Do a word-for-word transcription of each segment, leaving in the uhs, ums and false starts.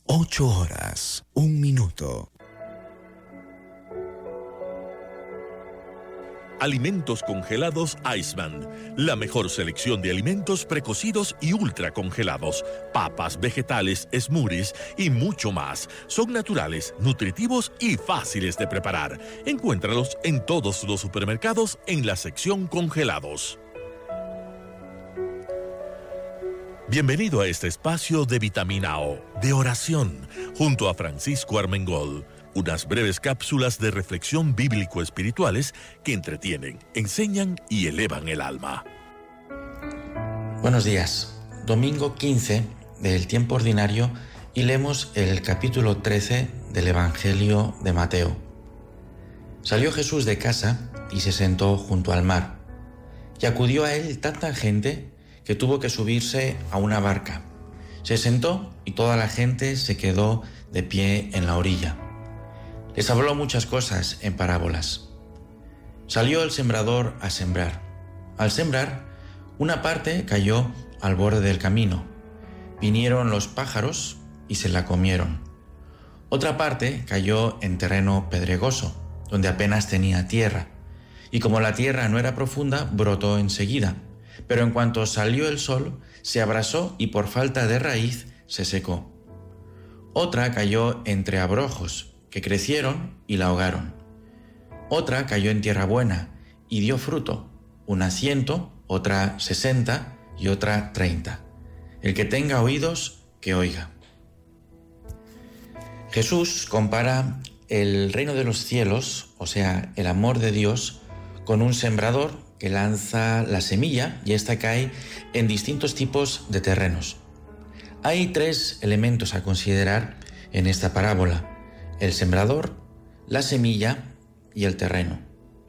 Ocho horas, un minuto. Alimentos congelados Iceman, la mejor selección de alimentos precocidos y ultra congelados, papas, vegetales, smoothies y mucho más. Son naturales, nutritivos y fáciles de preparar. Encuéntralos en todos los supermercados en la sección congelados. Bienvenido a este espacio de Vitamina O, de oración, junto a Francisco Armengol. Unas breves cápsulas de reflexión bíblico-espirituales que entretienen, enseñan y elevan el alma. Buenos días. Domingo quince del tiempo ordinario y leemos el capítulo trece del Evangelio de Mateo. Salió Jesús de casa y se sentó junto al mar. Y acudió a él tanta gente que tuvo que subirse a una barca. Se sentó y toda la gente se quedó de pie en la orilla. Les habló muchas cosas en parábolas. Salió el sembrador a sembrar. Al sembrar, una parte cayó al borde del camino. Vinieron los pájaros y se la comieron. Otra parte cayó en terreno pedregoso, donde apenas tenía tierra. Y como la tierra no era profunda, brotó enseguida. Pero en cuanto salió el sol, se abrasó y por falta de raíz se secó. Otra cayó entre abrojos, que crecieron y la ahogaron. Otra cayó en tierra buena y dio fruto, una ciento, otra sesenta y otra treinta. El que tenga oídos, que oiga. Jesús compara el reino de los cielos, o sea, el amor de Dios, con un sembrador que lanza la semilla y ésta cae en distintos tipos de terrenos. Hay tres elementos a considerar en esta parábola: el sembrador, la semilla y el terreno.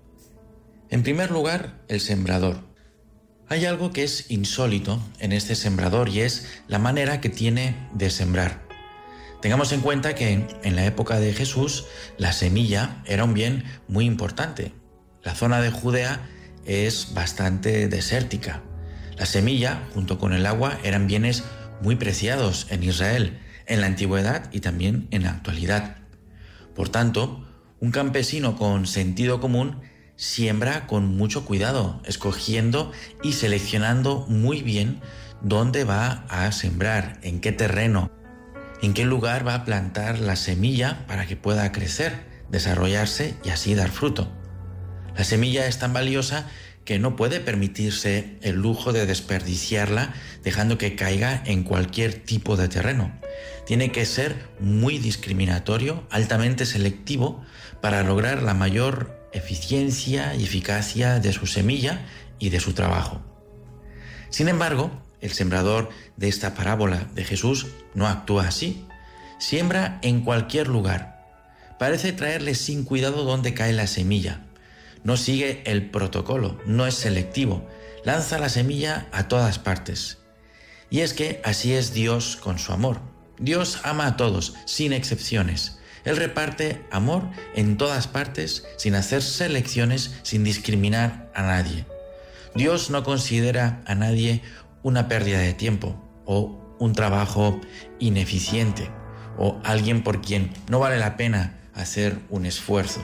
En primer lugar, el sembrador. Hay algo que es insólito en este sembrador y es la manera que tiene de sembrar. Tengamos en cuenta que en la época de Jesús la semilla era un bien muy importante. La zona de Judea es bastante desértica. La semilla, junto con el agua, eran bienes muy preciados en Israel, en la antigüedad y también en la actualidad. Por tanto, un campesino con sentido común siembra con mucho cuidado, escogiendo y seleccionando muy bien dónde va a sembrar, en qué terreno, en qué lugar va a plantar la semilla para que pueda crecer, desarrollarse y así dar fruto. La semilla es tan valiosa que no puede permitirse el lujo de desperdiciarla dejando que caiga en cualquier tipo de terreno. Tiene que ser muy discriminatorio, altamente selectivo, para lograr la mayor eficiencia y eficacia de su semilla y de su trabajo. Sin embargo, el sembrador de esta parábola de Jesús no actúa así. Siembra en cualquier lugar. Parece traerle sin cuidado dónde cae la semilla. No sigue el protocolo, no es selectivo, lanza la semilla a todas partes. Y es que así es Dios con su amor. Dios ama a todos, sin excepciones. Él reparte amor en todas partes, sin hacer selecciones, sin discriminar a nadie. Dios no considera a nadie una pérdida de tiempo o un trabajo ineficiente o alguien por quien no vale la pena hacer un esfuerzo.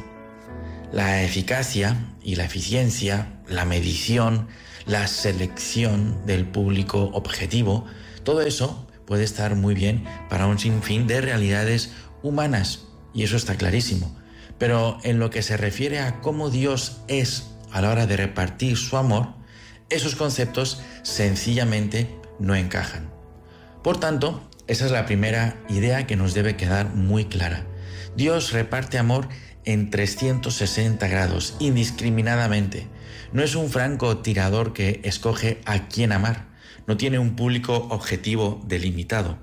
La eficacia y la eficiencia, la medición, la selección del público objetivo, todo eso puede estar muy bien para un sinfín de realidades humanas, y eso está clarísimo. Pero en lo que se refiere a cómo Dios es a la hora de repartir su amor, esos conceptos sencillamente no encajan. Por tanto, esa es la primera idea que nos debe quedar muy clara. Dios reparte amor en trescientos sesenta grados, indiscriminadamente. No es un francotirador que escoge a quién amar. No tiene un público objetivo delimitado.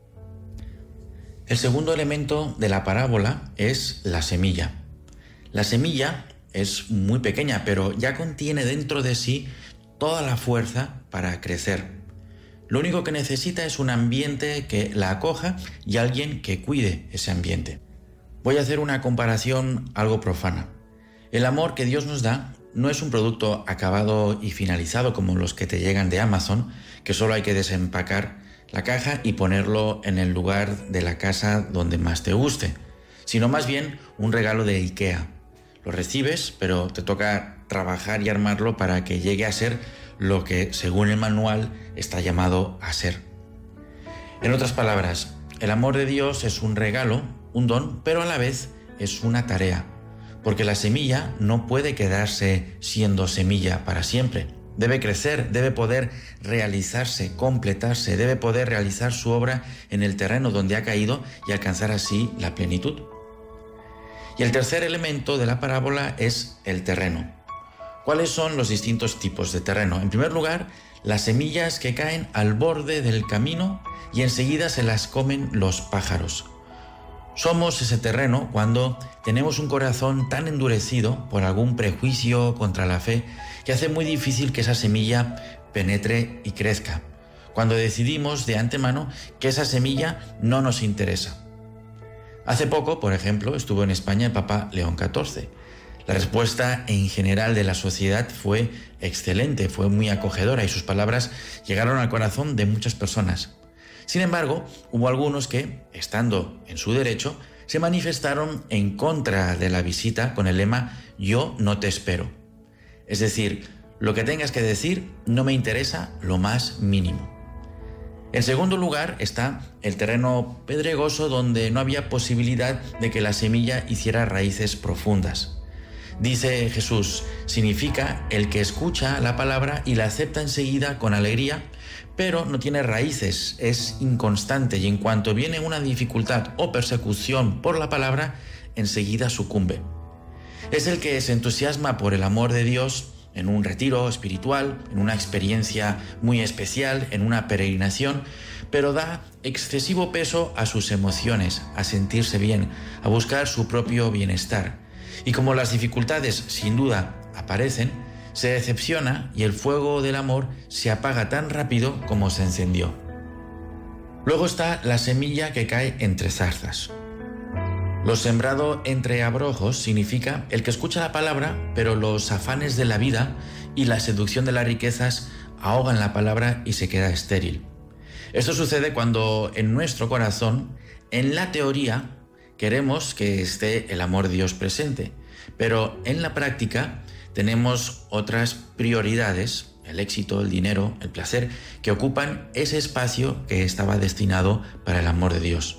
El segundo elemento de la parábola es la semilla. La semilla es muy pequeña, pero ya contiene dentro de sí toda la fuerza para crecer. Lo único que necesita es un ambiente que la acoja y alguien que cuide ese ambiente. Voy a hacer una comparación algo profana. El amor que Dios nos da no es un producto acabado y finalizado como los que te llegan de Amazon, que solo hay que desempacar la caja y ponerlo en el lugar de la casa donde más te guste, sino más bien un regalo de IKEA. Lo recibes, pero te toca trabajar y armarlo para que llegue a ser lo que, según el manual, está llamado a ser. En otras palabras, el amor de Dios es un regalo, un don, pero a la vez es una tarea, porque la semilla no puede quedarse siendo semilla para siempre. Debe crecer, debe poder realizarse, completarse, debe poder realizar su obra en el terreno donde ha caído y alcanzar así la plenitud. Y el tercer elemento de la parábola es el terreno. ¿Cuáles son los distintos tipos de terreno? En primer lugar, las semillas que caen al borde del camino y enseguida se las comen los pájaros. Somos ese terreno cuando tenemos un corazón tan endurecido por algún prejuicio contra la fe que hace muy difícil que esa semilla penetre y crezca. Cuando decidimos de antemano que esa semilla no nos interesa. Hace poco, por ejemplo, estuvo en España el Papa León catorce. La respuesta en general de la sociedad fue excelente, fue muy acogedora y sus palabras llegaron al corazón de muchas personas. Sin embargo, hubo algunos que, estando en su derecho, se manifestaron en contra de la visita con el lema «Yo no te espero». Es decir, lo que tengas que decir no me interesa lo más mínimo. En segundo lugar está el terreno pedregoso donde no había posibilidad de que la semilla hiciera raíces profundas. Dice Jesús, significa el que escucha la palabra y la acepta enseguida con alegría, pero no tiene raíces, es inconstante y en cuanto viene una dificultad o persecución por la palabra, enseguida sucumbe. Es el que se entusiasma por el amor de Dios en un retiro espiritual, en una experiencia muy especial, en una peregrinación, pero da excesivo peso a sus emociones, a sentirse bien, a buscar su propio bienestar. Y como las dificultades sin duda aparecen, se decepciona y el fuego del amor se apaga tan rápido como se encendió. Luego está la semilla que cae entre zarzas. Lo sembrado entre abrojos significa el que escucha la palabra, pero los afanes de la vida y la seducción de las riquezas ahogan la palabra y se queda estéril. Esto sucede cuando en nuestro corazón, en la teoría, queremos que esté el amor de Dios presente, pero en la práctica tenemos otras prioridades, el éxito, el dinero, el placer, que ocupan ese espacio que estaba destinado para el amor de Dios.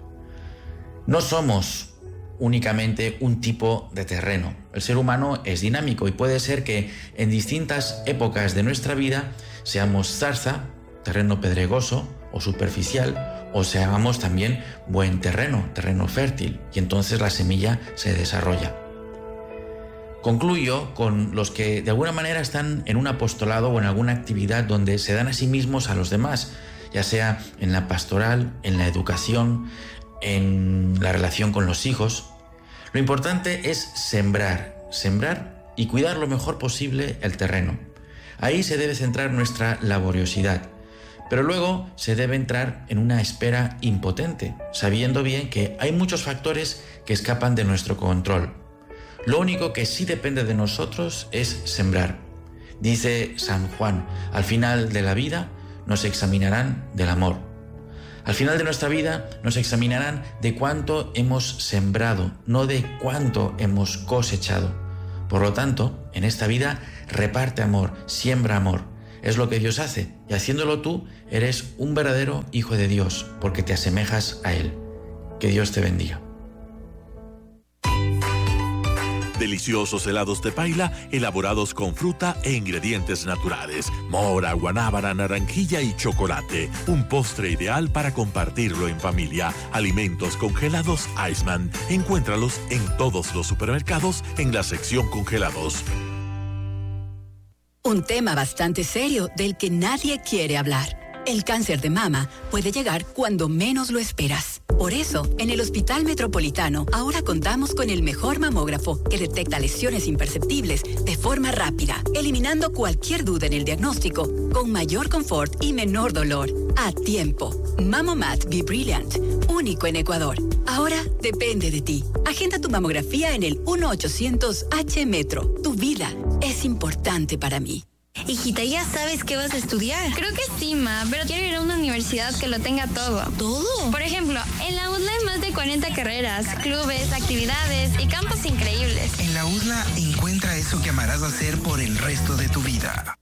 No somos únicamente un tipo de terreno. El ser humano es dinámico y puede ser que en distintas épocas de nuestra vida seamos zarza, terreno pedregoso o superficial, o seamos también buen terreno, terreno fértil, y entonces la semilla se desarrolla. Concluyo con los que de alguna manera están en un apostolado o en alguna actividad donde se dan a sí mismos a los demás, ya sea en la pastoral, en la educación, en la relación con los hijos. Lo importante es sembrar, sembrar y cuidar lo mejor posible el terreno. Ahí se debe centrar nuestra laboriosidad, pero luego se debe entrar en una espera impotente, sabiendo bien que hay muchos factores que escapan de nuestro control. Lo único que sí depende de nosotros es sembrar. Dice San Juan, al final de la vida nos examinarán del amor. Al final de nuestra vida nos examinarán de cuánto hemos sembrado, no de cuánto hemos cosechado. Por lo tanto, en esta vida reparte amor, siembra amor. Es lo que Dios hace, y haciéndolo tú, eres un verdadero hijo de Dios, porque te asemejas a Él. Que Dios te bendiga. Deliciosos helados de paila elaborados con fruta e ingredientes naturales. Mora, guanábana, naranjilla y chocolate. Un postre ideal para compartirlo en familia. Alimentos congelados Iceman. Encuéntralos en todos los supermercados en la sección congelados. Un tema bastante serio del que nadie quiere hablar. El cáncer de mama puede llegar cuando menos lo esperas. Por eso, en el Hospital Metropolitano ahora contamos con el mejor mamógrafo que detecta lesiones imperceptibles de forma rápida, eliminando cualquier duda en el diagnóstico, con mayor confort y menor dolor. A tiempo. Mamomat Be Brilliant, único en Ecuador. Ahora depende de ti. Agenda tu mamografía en el uno ochocientos H Metro. Tu vida es importante para mí. Hijita, ¿ya sabes qué vas a estudiar? Creo que sí, ma, pero quiero ir a una universidad que lo tenga todo. ¿Todo? Por ejemplo, en la U D L A hay más de cuarenta carreras, clubes, actividades y campos increíbles. En la U D L A encuentra eso que amarás hacer por el resto de tu vida.